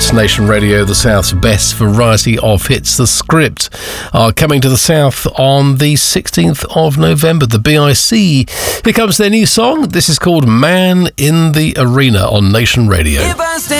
It's Nation Radio, the South's best variety of hits. The Script are coming to the South on the 16th of November, the BIC. Here comes their new song. This is called Man in the Arena on Nation Radio.